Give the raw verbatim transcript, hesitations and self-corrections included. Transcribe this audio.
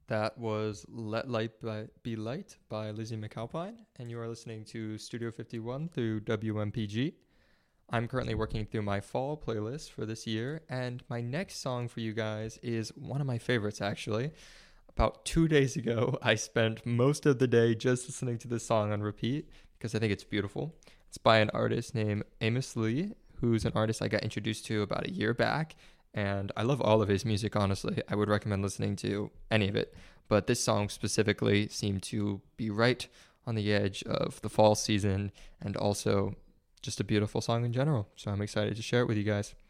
That was Let Light by, Be Light by Lizzie McAlpine, and you are listening to Studio fifty-one through W M P G. I'm currently working through my fall playlist for this year, and my next song for you guys is one of my favorites, actually. About two days ago, I spent most of the day just listening to this song on repeat because I think it's beautiful. It's by an artist named Amos Lee, who's an artist I got introduced to about a year back, and I love all of his music, honestly. I would recommend listening to any of it, but this song specifically seemed to be right on the edge of the fall season and also just a beautiful song in general, so I'm excited to share it with you guys.